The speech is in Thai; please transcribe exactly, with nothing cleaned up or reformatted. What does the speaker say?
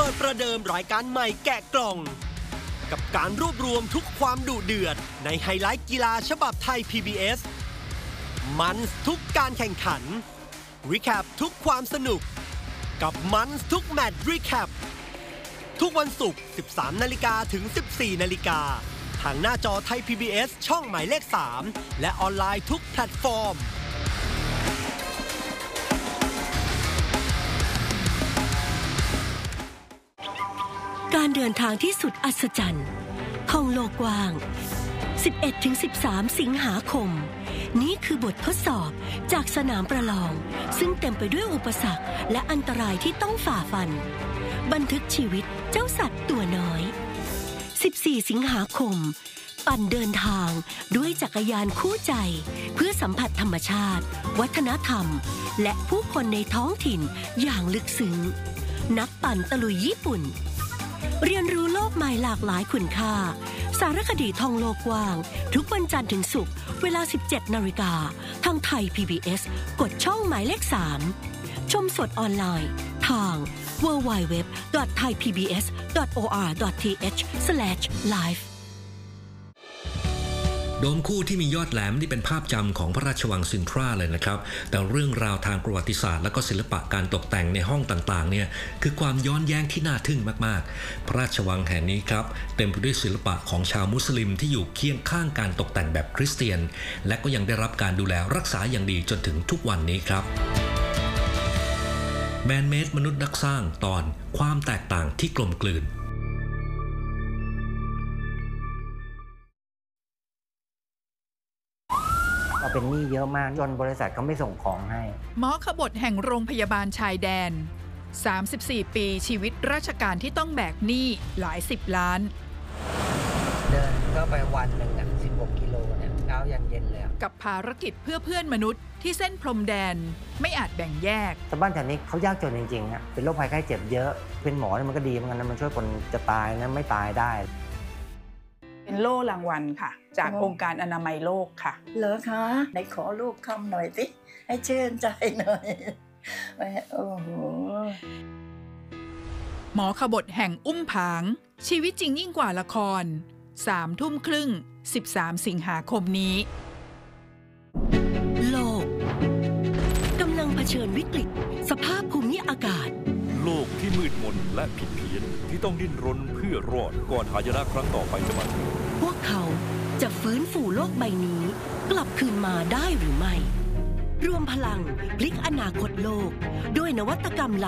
ปิดประเดิมรายการใหม่แกะกล่องกับการรวบรวมทุกความดุเดือดในไฮไลท์กีฬาฉบับไทย พี บี เอส มันทุกการแข่งขันรีแคปทุกความสนุกกับมันทุกแมตช์รีแคปทุกวันศุกร์ สิบสามนาฬิกา ถึง สิบสี่นาฬิกาทางหน้าจอไทย พี บี เอส ช่องหมายเลข สาม และออนไลน์ทุกแพลตฟอร์มการเดินทางที่สุดอัศจรรย์ท่องโลกกว้าง สิบเอ็ดถึงสิบสาม สิงหาคมนี่คือบททดสอบจากสนามประลองซึ่งเต็มไปด้วยอุปสรรคและอันตรายที่ต้องฝ่าฟันบันทึกชีวิตเจ้าสัตว์ตัวน้อย สิบสี่ สิงหาคมปั่นเดินทางด้วยจักรยานคู่ใจเพื่อสัมผัสธรรมชาติวัฒนธรรมและผู้คนในท้องถิ่นอย่างลึกซึ้งนักปั่นตะลุยญี่ปุ่นเรียนรู้โลกใหม่หลากหลายคุณค่าสารคดีท่องโลกกว้างทุกวันจันทร์ถึงศุกร์เวลา สิบเจ็ดนาฬิกาทางไทย พี บี เอส กดช่องหมายเลข สาม ชมสดออนไลน์ทาง ดับเบิลยู ดับเบิลยู ดับเบิลยู ดอท ไทย พี บี เอส ดอท โอ อาร์ ดอท ที เอช สแลช ไลฟ์โดมคู่ที่มียอดแหลมนี่เป็นภาพจำของพระราชวังซินทราเลยนะครับแต่เรื่องราวทางประวัติศาสตร์และก็ศิลปะการตกแต่งในห้องต่างๆเนี่ยคือความย้อนแย้งที่น่าทึ่งมากๆพระราชวังแห่งนี้ครับเต็มไปด้วยศิลปะของชาวมุสลิมที่อยู่เคียงข้างการตกแต่งแบบคริสเตียนและก็ยังได้รับการดูแลรักษาอย่างดีจนถึงทุกวันนี้ครับแมนเมดมนุษย์นักสร้างตอนความแตกต่างที่กลมกลืนเราเป็นหนี้เยอะมากจนบริษัทเขาไม่ส่งของให้หมอขบถแห่งโรงพยาบาลชายแดนสามสิบสี่ปีชีวิตราชการที่ต้องแบกหนี้หลายสิบล้านเดินก็ไปวันหนึ่งอ่ะสิบหกกิโลเนี่ยเช้ายันเย็นเลยกับภารกิจเพื่อเพื่อนมนุษย์ที่เส้นพรมแดนไม่อาจแบ่งแยกชาวบ้านแถวนี้เขายากจนจริงๆอ่ะเป็นโรคภัยไข้เจ็บเยอะเป็นหมอเนี่ยมันก็ดีเหมือนกันนะมันช่วยคนจะตายนะไม่ตายได้เป็นโล่รางวัลค่ะจากองค์การอนามัยโลกค่ะเหรอคะไหนขอรูปคำหน่อยสิให้ชื่นใจหน่อยโอ้โหหมอขบถแห่งอุ้มผางชีวิตจริงยิ่งกว่าละครสามทุ่มครึ่งสิบสามสิงหาคมนี้โลกกำลังเผชิญวิกฤตสภาพภูมิอากาศโลกที่มืดมนและผิดเพี้ยนที่ต้องดิ้นรนเพื่อรอดก่อนหายนะครั้งต่อไปจะมาถึงพวกเขาจะฟื้นฟูโลกใบนี้กลับคืนมาได้หรือไม่รวมพลังพลิกอนาคตโลกด้วยนวัตกรรม